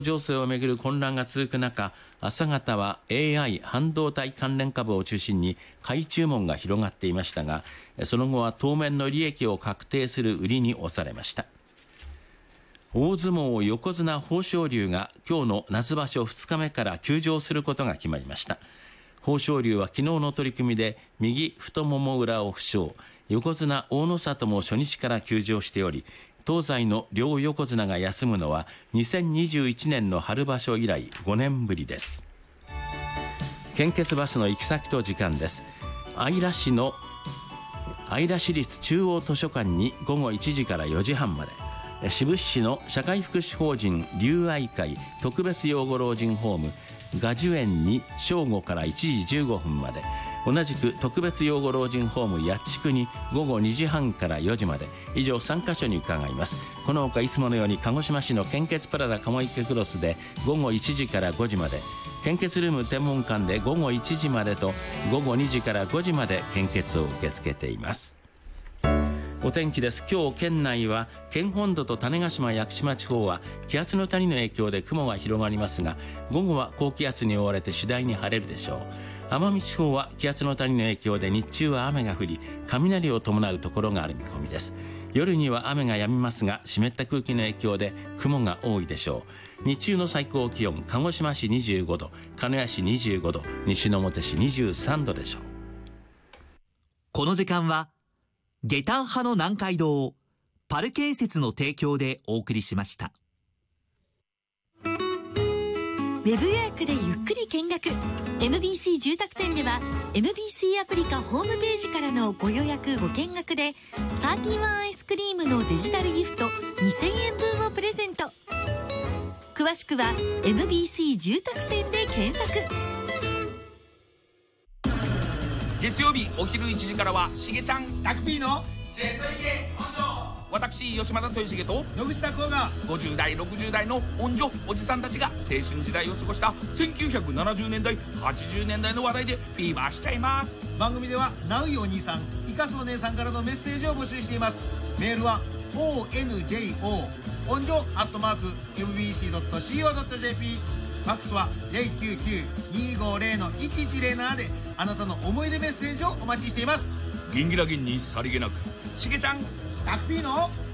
情勢をめぐる混乱が続く中、朝方は AI 半導体関連株を中心に買い注文が広がっていましたが、その後は当面の利益を確定する売りに押されました。大相撲横綱豊昇龍が今日の夏場所2日目から休場することが決まりました。豊昇龍は昨日の取り組みで右太もも裏を負傷、横綱大野里も初日から休場しており、東西の両横綱が休むのは2021年の春場所以来5年ぶりです。献血バスの行き先と時間です。姶良市の姶良市立中央図書館に午後1時から4時半まで、志布志市の社会福祉法人龍愛会特別養護老人ホーム雅樹園に正午から1時15分まで、同じく特別養護老人ホーム八地に午後2時半から4時まで、以上3カ所に伺います。このほかいつものように鹿児島市の献血プラザ鴨池クロスで午後1時から5時まで、献血ルーム天文館で午後1時までと午後2時から5時まで献血を受け付けています。お天気です。今日県内は県本土と種子島・屋久島地方は気圧の谷の影響で雲が広がりますが、午後は高気圧に覆われて次第に晴れるでしょう。奄美地方は気圧の谷の影響で日中は雨が降り、雷を伴うところがある見込みです。夜には雨が止みますが、湿った空気の影響で雲が多いでしょう。日中の最高気温、鹿児島市25度、鹿屋市25度、西之表市23度でしょう。 この時間は下旦派の南海道パル建設の提供でお送りしました。 ウェブ予約でゆっくり見学 MBC 住宅店では MBC アプリかホームページからのご予約ご見学で31アイスクリームのデジタルギフト2000円分をプレゼント。詳しくは MBC 住宅店で検索。 月曜日お昼1時からはしげちゃんタクピーの私吉間田豊重と野口拓夫が 50代60代の温女おじさんたちが青春時代を過ごした1970年代80年代の話題でフィーバーしちゃいます。 番組ではナウイお兄さんイカスお姉さんからのメッセージを募集しています。メールは onjo 温女@mbc.co.jp、 ファックスは 099-250-1107 であなたの思い出メッセージをお待ちしています。 ギンギラギンにさりげなくしげちゃんタクピーの